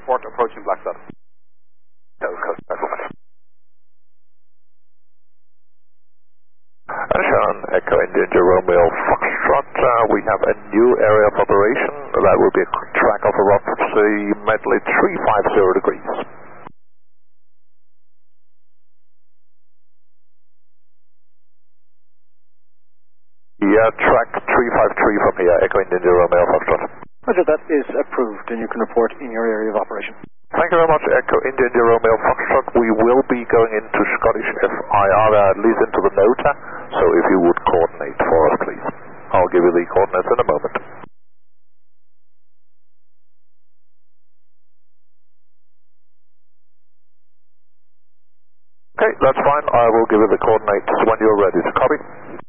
report approaching Black Saddle. Sean, Echo India Romeo Foxtrot, we have a new area of operation. That will be a track of approximately 350 degrees. Yeah, track 353 from here, Echo India Romeo Foxtrot. Roger, that is approved, and you can report in your area of operation. Thank you very much, Echo India Romeo Foxtrot. We will be going into Scottish FIR, at least into the NOTA, so if you would coordinate for us, please. I'll give you the coordinates in a moment. Okay, that's fine. I will give you the coordinates when you're ready to copy.